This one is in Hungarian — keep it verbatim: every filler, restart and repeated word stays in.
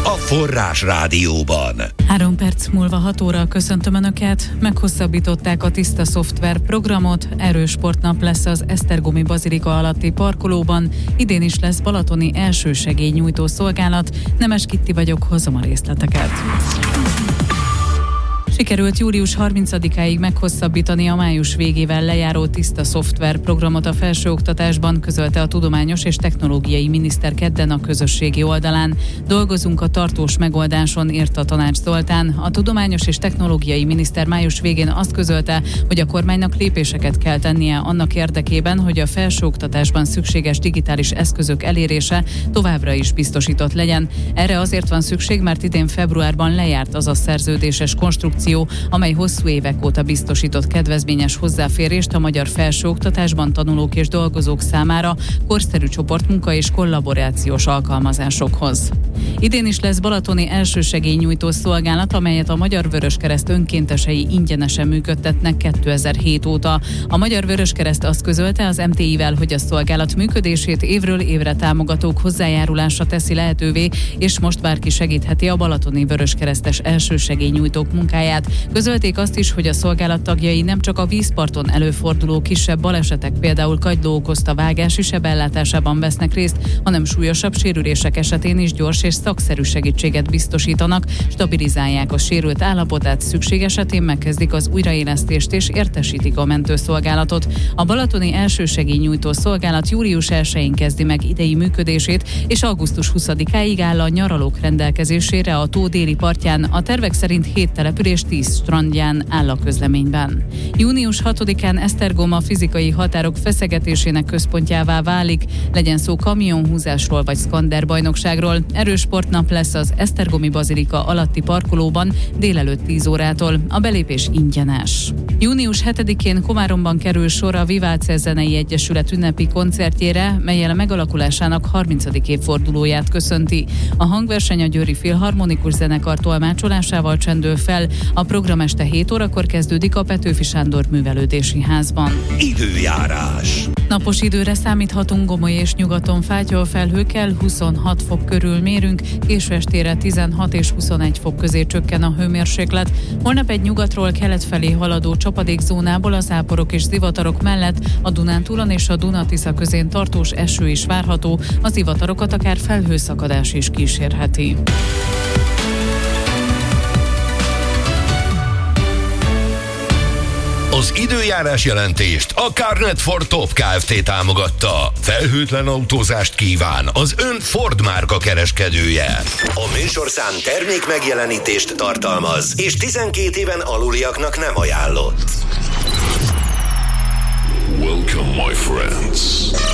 a Forrás Rádióban. Három perc múlva hat óra köszöntöm Önöket. Meghosszabbították a Tiszta Szoftver programot, erősportnap lesz az Esztergomi Bazilika alatti parkolóban, idén is lesz balatoni elsősegélynyújtó szolgálat. Nemes Kitti vagyok, hozom a részleteket. Sikerült július harmincadikáig meghosszabbítani a május végével lejáró Tiszta Szoftver programot a felsőoktatásban, közölte a Tudományos és Technológiai Miniszter kedden a közösségi oldalán. Dolgozunk a tartós megoldáson, írta Tanács Zoltán. A Tudományos és Technológiai Miniszter május végén azt közölte, hogy a kormánynak lépéseket kell tennie annak érdekében, hogy a felsőoktatásban szükséges digitális eszközök elérése továbbra is biztosított legyen. Erre azért van szükség, mert idén februárban lejárt az a szerződéses konstrukció, amely hosszú évek óta biztosított kedvezményes hozzáférést a magyar felsőoktatásban tanulók és dolgozók számára korszerű csoportmunka és kollaborációs alkalmazásokhoz. Idén is lesz balatoni elsősegélynyújtó szolgálat, amelyet a Magyar Vöröskereszt önkéntesei ingyenesen működtetnek kétezer-hét óta. A Magyar Vöröskereszt azt közölte az em té i-vel, hogy a szolgálat működését évről évre támogatók hozzájárulása teszi lehetővé, és most bárki segítheti a balatoni vöröskeresztes elsősegélynyújtók munkáját. Közölték azt is, hogy a szolgálat tagjai nem csak a vízparton előforduló kisebb balesetek, például kagyló okozta vágási sebellátásában vesznek részt, hanem súlyosabb sérülések esetén is gyors és szakszerű segítséget biztosítanak, stabilizálják a sérült állapotát, szükség esetén megkezdik az újraélesztést és értesítik a mentőszolgálatot. A balatoni elsősegélynyújtó szolgálat július elsején kezdi meg idei működését, és augusztus huszadikáig áll a nyaralók rendelkezésére a tó déli partján. A tervek szerint hét település tíz strandján áll a közleményben. június hatodikán Esztergom a fizikai határok feszegetésének központjává válik, legyen szó kamionhúzásról vagy szkanderbajnokságról. Erősportnap lesz az Esztergomi Bazilika alatti parkolóban délelőtt tíz órától. A belépés ingyenes. június hetedikén Komáromban kerül sor a Viváce Zenei Egyesület ünnepi koncertjére, mellyel a megalakulásának harmincadik évfordulóját köszönti. A hangverseny a Győri Filharmonikus Zenekar tolmácsolásával csendül fel. A program este hét órakor kezdődik a Petőfi Sándor Művelődési Házban. Időjárás. Napos időre számíthatunk, Gomoly és nyugaton fátyol felhőkkel, huszonhat fok körül mérünk, késő estére tizenhat és huszonegy fok közé csökken a hőmérséklet. Holnap egy nyugatról kelet felé haladó csapadékzónából a záporok és zivatarok mellett a Dunántúlon és a Duna-Tisza közén tartós eső is várható, a zivatarokat akár felhőszakadás is kísérheti. Az időjárás jelentést a Carnet Ford Top Kft. Támogatta. Felhőtlen autózást kíván az ön Ford márka kereskedője. A műsorszám termék megjelenítést tartalmaz, és tizenkét éven aluliaknak nem ajánlott. Welcome, my friends.